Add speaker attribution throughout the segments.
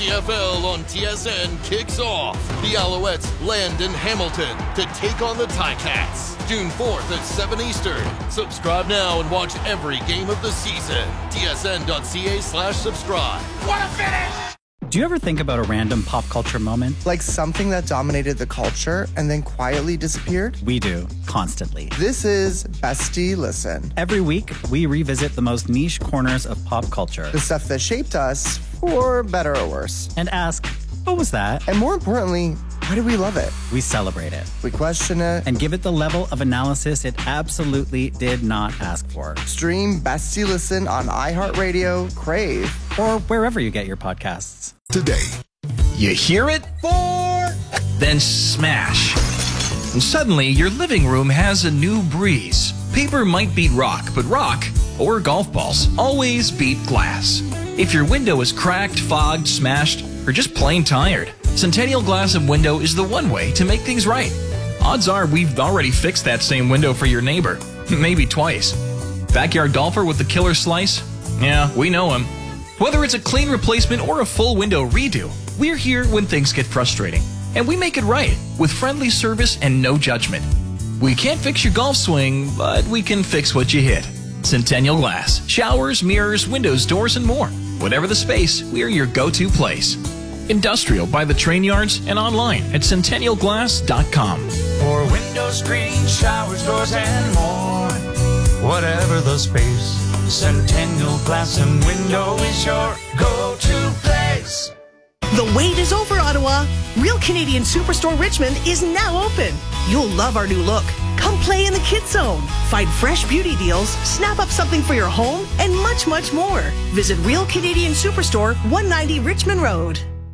Speaker 1: CFL on TSN kicks off. The Alouettes land in Hamilton to take on the Ticats. June 4th at 7 Eastern. Subscribe now and watch every game of the season. tsn.ca/subscribe.
Speaker 2: What a finish!
Speaker 3: Do you ever think about a random pop culture moment?
Speaker 4: Like something that dominated the culture and then quietly disappeared?
Speaker 3: We do, constantly.
Speaker 4: This is Bestie Listen.
Speaker 3: Every week, we revisit the most niche corners of pop culture.
Speaker 4: The stuff that shaped us, for better or worse.
Speaker 3: And ask, what was that?
Speaker 4: And more importantly, why do we love it?
Speaker 3: We celebrate it.
Speaker 4: We question it.
Speaker 3: And give it the level of analysis it absolutely did not ask for.
Speaker 4: Stream Bestie Listen on iHeartRadio, Crave,
Speaker 3: or wherever you get your podcasts.
Speaker 5: Today.
Speaker 6: You hear it? 4. Then smash. And suddenly, your living room has a new breeze. Paper might beat rock, but rock, or golf balls, always beat glass. If your window is cracked, fogged, smashed, or just plain tired, Centennial Glass and Window is the one way to make things right. Odds are we've already fixed that same window for your neighbor. Maybe twice. Backyard golfer with the killer slice? Yeah, we know him. Whether it's a clean replacement or a full window redo, we're here when things get frustrating. And we make it right with friendly service and no judgment. We can't fix your golf swing, but we can fix what you hit. Centennial Glass. Showers, mirrors, windows, doors, and more. Whatever the space, we're your go-to place. Industrial by the train yards and online at centennialglass.com.
Speaker 7: For windows, screens, showers, doors, and more. Whatever the space, Centennial Glass and Window is your go-to place.
Speaker 8: The wait is over, Ottawa. Real Canadian Superstore Richmond is now open. You'll love our new look. Come play in the Kids Zone. Find fresh beauty deals, snap up something for your home, and much, much more. Visit Real Canadian Superstore, 190 Richmond Road.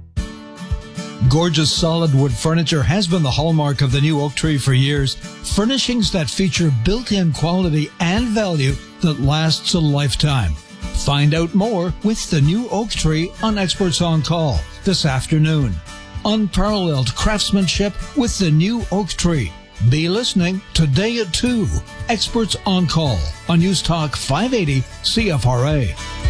Speaker 9: Gorgeous solid wood furniture has been the hallmark of the new Oak Tree for years. Furnishings that feature built-in quality and value that lasts a lifetime. Find out more with the new Oak Tree on Experts on Call this afternoon. Unparalleled craftsmanship with the new Oak Tree. Be listening today at 2. Experts on Call on News Talk 580 CFRA.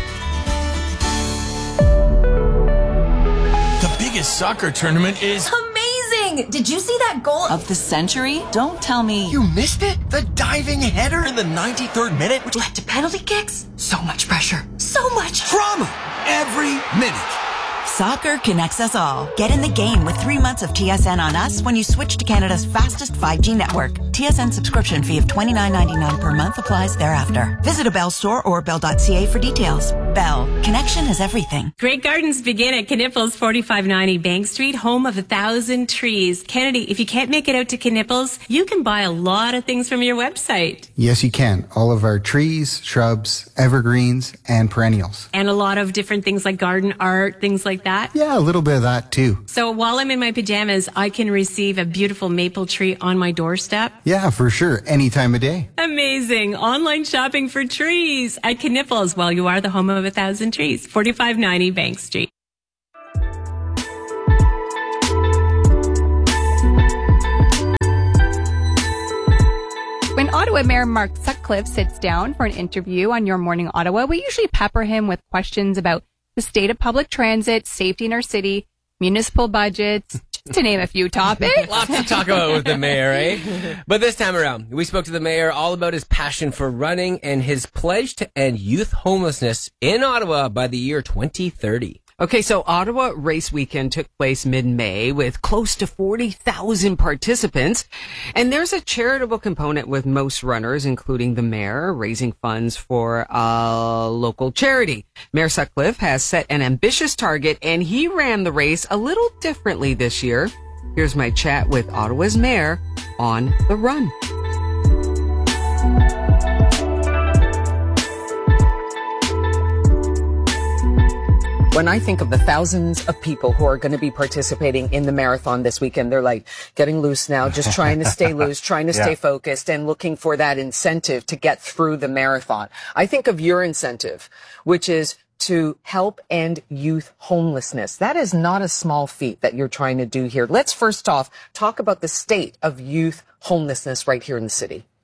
Speaker 10: The biggest soccer tournament is
Speaker 11: amazing! Did you see that goal of the century? Don't tell me
Speaker 10: you missed it? The diving header in the 93rd minute,
Speaker 11: which led to penalty kicks? So much pressure. So much
Speaker 10: drama every minute.
Speaker 12: Soccer connects us all. Get in the game with 3 months of TSN on us when you switch to Canada's fastest 5G network. TSN subscription fee of $29.99 per month applies thereafter. Visit a Bell store or bell.ca for details. Bell. Connection is everything.
Speaker 13: Great gardens begin at Knipples, 4590 Bank Street, home of 1,000 trees. Kennedy, if you can't make it out to Knipples, you can buy a lot of things from your website.
Speaker 14: Yes, you can. All of our trees, shrubs, evergreens, and perennials.
Speaker 13: And a lot of different things like garden art, things like that?
Speaker 14: Yeah, a little bit of that too.
Speaker 13: So while I'm in my pajamas, I can receive a beautiful maple tree on my doorstep?
Speaker 14: Yeah, for sure. Any time of day.
Speaker 13: Amazing. Online shopping for trees at Knipples. Well, you are the home of 1,000 trees. 4590 Bank Street.
Speaker 15: When Ottawa Mayor Mark Sutcliffe sits down for an interview on Your Morning Ottawa, we usually pepper him with questions about the state of public transit, safety in our city, municipal budgets, just to name a few topics.
Speaker 16: Lots to talk about with the mayor, eh? But this time around, we spoke to the mayor all about his passion for running and his pledge to end youth homelessness in Ottawa by the year 2030.
Speaker 17: Okay, so Ottawa Race Weekend took place mid-May with close to 40,000 participants. And there's a charitable component with most runners, including the mayor, raising funds for a local charity. Mayor Sutcliffe has set an ambitious target, and he ran the race a little differently this year. Here's my chat with Ottawa's mayor on the run. When I think of the thousands of people who are going to be participating in the marathon this weekend, they're like getting loose now, just trying to stay loose, trying to stay focused and looking for that incentive to get through the marathon. I think of your incentive, which is to help end youth homelessness. That is not a small feat that you're trying to do here. Let's first off talk about the state of youth homelessness right here in the city.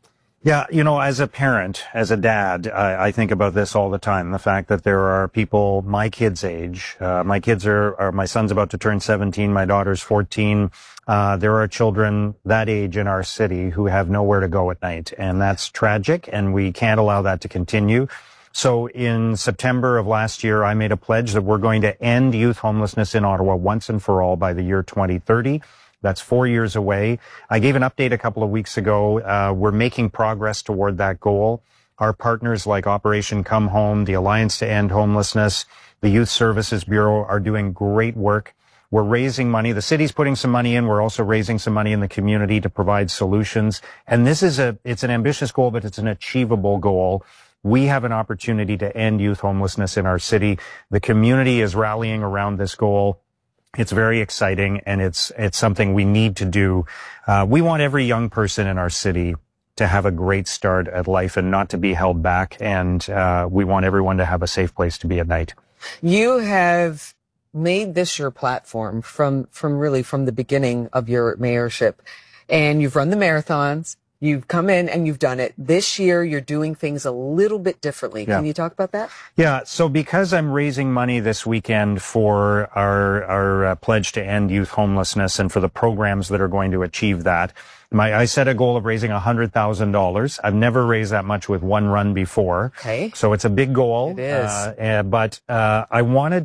Speaker 2: Yeah, as a parent, as a dad, I think about this all the time. The fact that there are people my kids' age. My son's about to turn 17. My daughter's 14. There are children that age in our city who have nowhere to go at night. And that's tragic, and we can't allow that to continue. So in September of last year, I made a pledge that we're going to end youth homelessness in Ottawa once and for all by the year 2030. That's 4 years away. I gave an update a couple of weeks ago. We're making progress toward that goal. Our partners like Operation Come Home, the Alliance to End Homelessness, the Youth Services Bureau are doing great work. We're raising money. The city's putting some money in. We're also raising some money in the community to provide solutions. And it's an ambitious goal, but it's an achievable goal. We have an opportunity to end youth homelessness in our city. The community is rallying around this goal. It's very exciting, and it's something we need to do. We want every young person in our city to have a great start at life and not to be held back. And we want everyone to have a safe place to be at night.
Speaker 5: You have made this your platform from the beginning of your mayorship, and you've run the marathons. You've come in and you've done it. This year, you're doing things a little bit differently.
Speaker 2: Yeah.
Speaker 5: Can you talk about that?
Speaker 2: Yeah. So because I'm raising money this weekend for our pledge to end youth homelessness and for the programs that are going to achieve that, I set a goal of raising $100,000. I've never raised that much with one run before.
Speaker 5: Okay.
Speaker 2: So it's a big goal.
Speaker 5: It is.
Speaker 2: But I wanted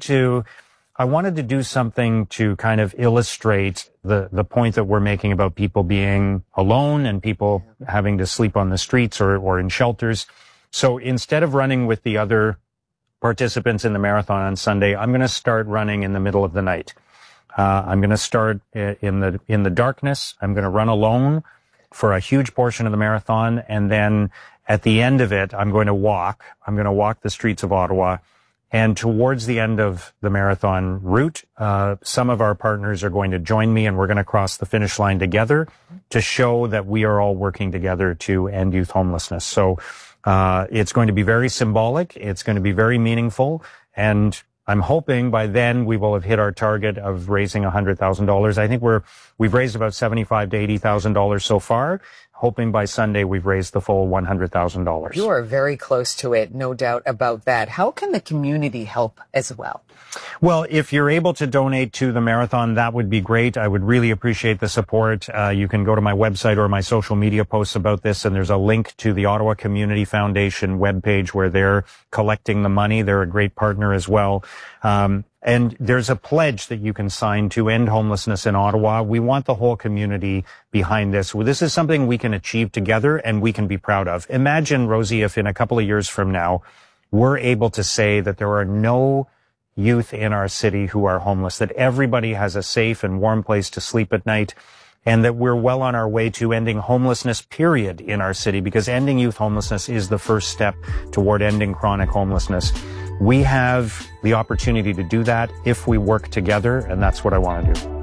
Speaker 2: to do something to kind of illustrate the point that we're making about people being alone and people having to sleep on the streets or in shelters. So instead of running with the other participants in the marathon on Sunday, I'm going to start running in the middle of the night. I'm going to start in the darkness. I'm going to run alone for a huge portion of the marathon. And then at the end of it, I'm going to walk. I'm going to walk the streets of Ottawa. And towards the end of the marathon route, some of our partners are going to join me, and we're going to cross the finish line together to show that we are all working together to end youth homelessness. So it's going to be very symbolic. It's going to be very meaningful. And I'm hoping by then we will have hit our target of raising $100,000. I think we've raised about $75,000 to $80,000 so far. Hoping by Sunday we've raised the full $100,000.
Speaker 5: You are very close to it, no doubt about that. How can the community help as well?
Speaker 2: Well, if you're able to donate to the marathon, that would be great. I would really appreciate the support. You can go to my website or my social media posts about this, and there's a link to the Ottawa Community Foundation webpage where they're collecting the money. They're a great partner as well. And there's a pledge that you can sign to end homelessness in Ottawa. We want the whole community behind this. Well, this is something we can achieve together and we can be proud of. Imagine, Rosie, if in a couple of years from now, we're able to say that there are no youth in our city who are homeless, that everybody has a safe and warm place to sleep at night, and that we're well on our way to ending homelessness, period, in our city, because ending youth homelessness is the first step toward ending chronic homelessness. We have the opportunity to do that if we work together, and that's what I want to do.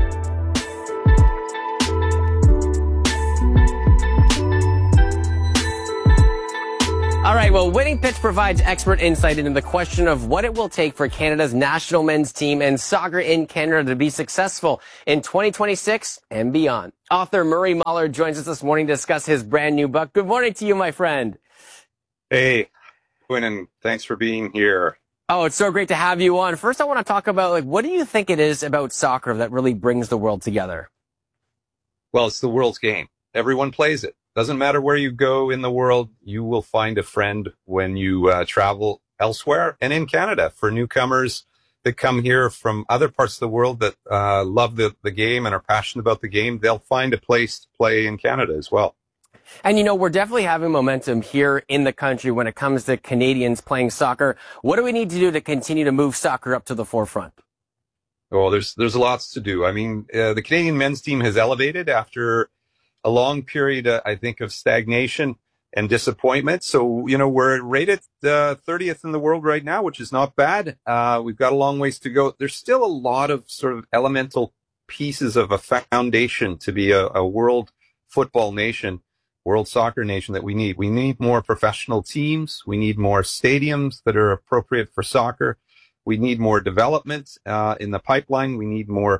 Speaker 16: All right, well, Winning Pitch provides expert insight into the question of what it will take for Canada's national men's team and soccer in Canada to be successful in 2026 and beyond. Author Murray Mahler joins us this morning to discuss his brand new book. Good morning to you, my friend.
Speaker 18: Hey, Quinn, and thanks for being here.
Speaker 16: Oh, it's so great to have you on. First, I want to talk about, what do you think it is about soccer that really brings the world together?
Speaker 18: Well, it's the world's game. Everyone plays it. Doesn't matter where you go in the world, you will find a friend when you travel elsewhere. And in Canada, for newcomers that come here from other parts of the world that love the game and are passionate about the game, they'll find a place to play in Canada as well.
Speaker 16: And, we're definitely having momentum here in the country when it comes to Canadians playing soccer. What do we need to do to continue to move soccer up to the forefront?
Speaker 18: Oh, there's lots to do. I mean, the Canadian men's team has elevated after a long period, I think, of stagnation and disappointment. So, we're rated 30th in the world right now, which is not bad. We've got a long ways to go. There's still a lot of sort of elemental pieces of a foundation to be a world football nation, world soccer nation that we need. We need more professional teams. We need more stadiums that are appropriate for soccer. We need more development in the pipeline. We need more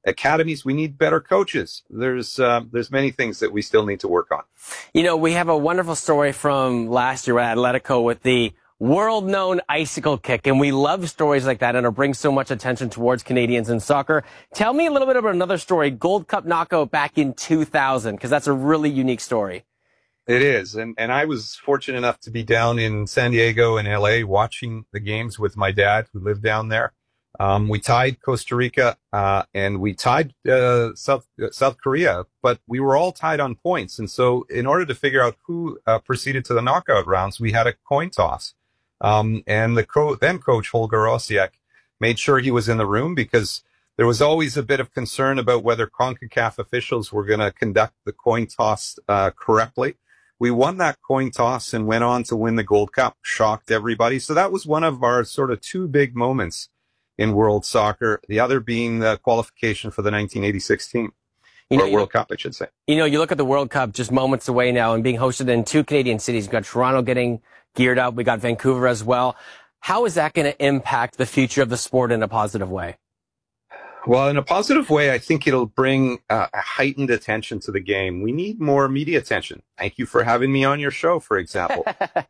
Speaker 18: academies. We need better coaches. There's many things that we still need to work on.
Speaker 16: You know, we have a wonderful story from last year at Atletico with the world-known icicle kick, and we love stories like that, and it brings so much attention towards Canadians in soccer. Tell me a little bit about another story, Gold Cup knockout back in 2000, because that's a really unique story.
Speaker 18: It is, and I was fortunate enough to be down in San Diego and LA watching the games with my dad, who lived down there. We tied Costa Rica, and we tied South Korea, but we were all tied on points. And so in order to figure out who proceeded to the knockout rounds, we had a coin toss. And the then coach, Holger Osiek, made sure he was in the room because there was always a bit of concern about whether CONCACAF officials were going to conduct the coin toss correctly. We won that coin toss and went on to win the Gold Cup, shocked everybody. So that was one of our sort of two big moments in world soccer, the other being the qualification for the 1986 team. World Cup, I should say. You know, you look at the World Cup just moments away now and being hosted in two Canadian cities. We've got Toronto getting geared up. We got Vancouver as well. How is that going to impact the future of the sport in a positive way? Well, in a positive way, I think it'll bring a heightened attention to the game. We need more media attention. Thank you for having me on your show, for example.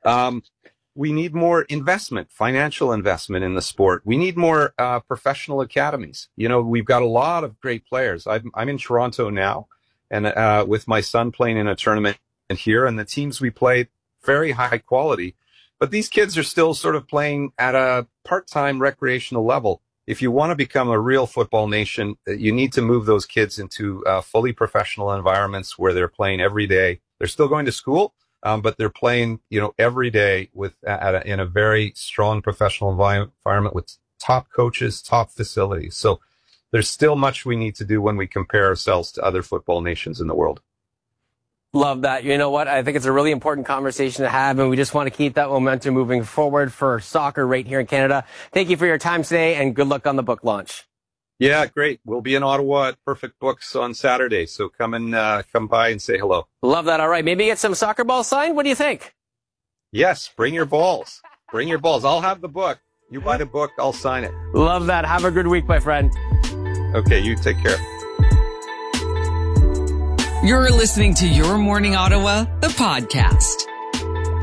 Speaker 18: We need more investment, financial investment in the sport. We need more professional academies. You know, we've got a lot of great players. I'm in Toronto now, and with my son playing in a tournament here, and the teams we played, very high quality. But these kids are still sort of playing at a part-time recreational level. If you want to become a real football nation, you need to move those kids into fully professional environments where they're playing every day. They're still going to school, but they're playing, you know, every day in a very strong professional environment with top coaches, top facilities. So there's still much we need to do when we compare ourselves to other football nations in the world. Love that. You know what? I think it's a really important conversation to have, and we just want to keep that momentum moving forward for soccer right here in Canada. Thank you for your time today, and good luck on the book launch. Yeah, great. We'll be in Ottawa at Perfect Books on Saturday, so come by and say hello. Love that. All right, maybe get some soccer balls signed. What do you think? Yes, bring your balls. Bring your balls. I'll have the book. You buy the book, I'll sign it. Love that. Have a good week, my friend. Okay, you take care.
Speaker 19: You're listening to Your Morning Ottawa, the podcast.